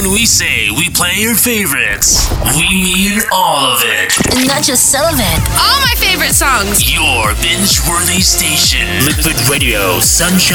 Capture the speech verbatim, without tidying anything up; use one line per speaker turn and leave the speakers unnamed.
When we say we play your favorites, we mean all of it.
Not just some of it.
All my favorite songs.
Your binge-worthy station. Liquid Radio Sunshine